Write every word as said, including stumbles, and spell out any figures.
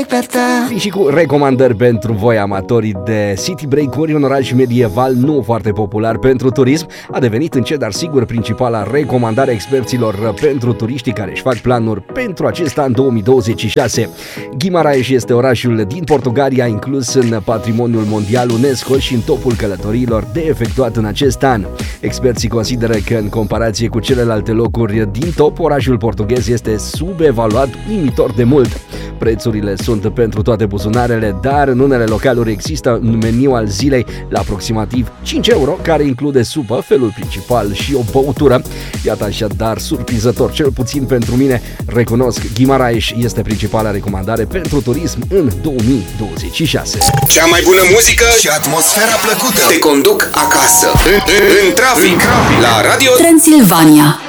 libertad. Și cu recomandări pentru voi, amatorii de city break-uri, un oraș medieval nu foarte popular pentru turism, a devenit încet, dar sigur, principala recomandare a experților pentru turiștii care își fac planuri pentru acest an două mii douăzeci și șase. Guimarães este orașul din Portugalia inclus în Patrimoniul Mondial UNESCO și în topul călătoriilor de efectuat în acest an. Experții consideră că, în comparație cu celelalte locuri din top, orașul portughez este subevaluat uimitor de mult. Prețurile sunt pentru toate buzunarele, dar în unele localuri există un meniu al zilei la aproximativ cinci euro, care include supă, felul principal și o băutură. Iată așadar, surprinzător, cel puțin pentru mine, recunosc, Guimarães este principala recomandare pentru turism în două mii douăzeci și șase. Cea mai bună muzică Și atmosfera plăcută te conduc acasă, în, în, în trafic, la Radio Transilvania.